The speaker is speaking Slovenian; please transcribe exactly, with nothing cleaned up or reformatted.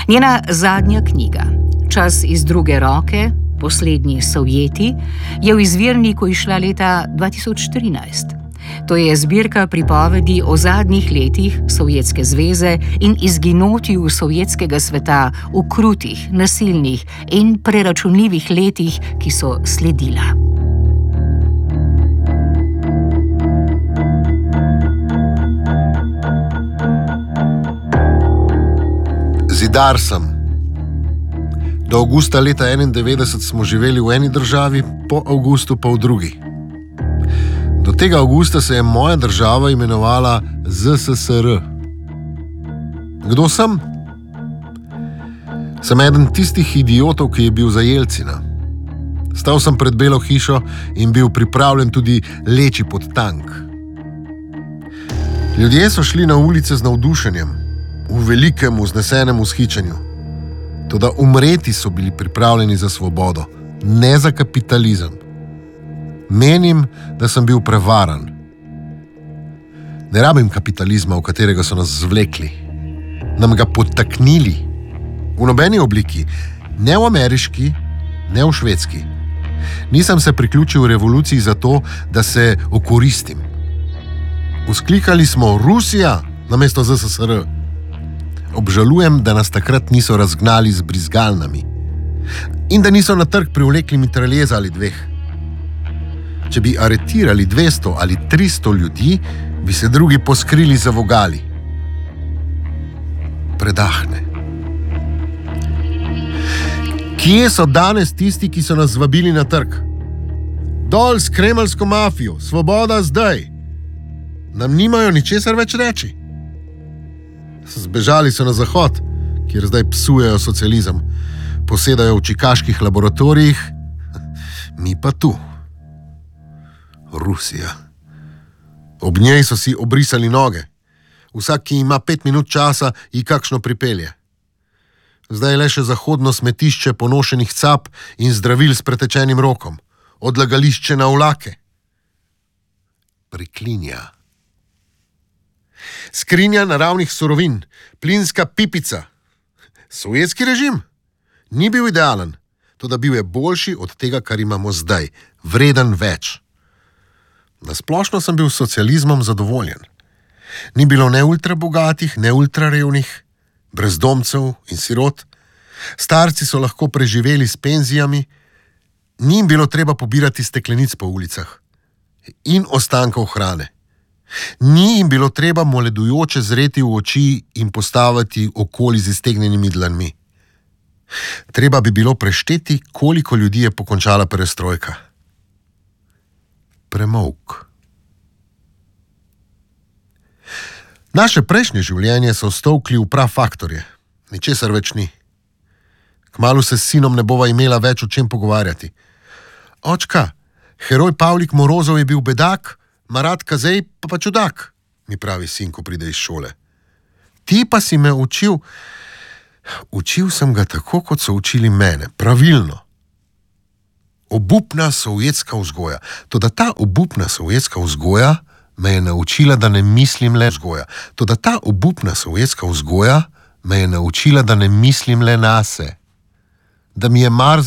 Njena zadnja knjiga, Čas iz druge roke, Poslednji Sovjeti, je v izvirniku izšla leta dva tisoč trinajst. To je zbirka pripovedi o zadnjih letih Sovjetske zveze in izginotju sovjetskega sveta v krutih, nasilnih in preračunljivih letih, ki so sledila. Zidar sem. Do avgusta leta enaindevetdeset smo živeli v eni državi, po avgustu pa v drugi. Do tega avgusta se je moja država imenovala Z S S R. Kdo sem? Sem eden tistih idiotov, ki je bil za Jelcina. Stal sem pred Belo hišo in bil pripravljen tudi leči pod tank. Ljudje so šli na ulice z navdušenjem, v velikem vznesenem vzhičenju. Toda umreti so bili pripravljeni za svobodo, ne za kapitalizem. Menim, da sem bil prevaran. Ne rabim kapitalizma, v katerega so nas zvlekli. Nam ga podtaknili. V nobeni obliki, ne v ameriški, ne v švedski. Nisem se priključil revoluciji zato, da se okoristim. Vzklikali smo Rusija namesto Z S S R. Obžalujem, da nas takrat niso razgnali z brizgalnami in da niso na trg privlekli mitraljeza ali dveh. Če bi aretirali dvesto ali tristo ljudi, bi se drugi poskrili za vogali. Predahne. Kje so danes tisti, ki so nas zvabili na trg? Dol s kremeljsko mafijo, svoboda zdaj. Nam nimajo ničesar več reči. Zbežali so na zahod, kjer zdaj psujejo socializem. Posedajo v čikaških laboratorijih, mi pa tu. Rusija. Ob njej so si obrisali noge. Vsak, ki ima pet minut časa, ji kakšno pripelje. Zdaj je le še zahodno smetišče ponošenih cap in zdravil s pretečenim rokom. Odlagališče na vlake. Priklinja. Skrinja naravnih surovin, plinska pipica. Sovjetski režim ni bil idealen, toda bil je boljši od tega, kar imamo zdaj, vreden več. Na splošno sem bil s socializmom zadovoljen. Ni bilo ne ultra bogatih, ne ultra revnih, brezdomcev in sirot. Starci so lahko preživeli s penzijami, ni jim bilo treba pobirati steklenic po ulicah in ostankov hrane. Ni jim bilo treba moledujoče zreti v oči in postaviti okoli z iztegnjenimi dlanmi. Treba bi bilo prešteti, koliko ljudi je pokončala perestrojka. Premolk. Naše prejšnje življenje so stovkli v prafaktorje. Ničesar več ni. Kmalu se s sinom ne bova imela več o čem pogovarjati. Očka, heroj Pavlik Morozov je bil bedak, Marat Kazej pa pa čudak, mi pravi sin, ko pride iz šole. Ti pa si me učil. Učil sem ga tako, kot so učili mene, pravilno. Obupna sovjetska vzgoja. Toda ta obupna sovjetska vzgoja me je naučila, da ne mislim le vzgoja. Toda ta obupna sovjetska vzgoja me je naučila, da ne mislim le nase. Da mi je mar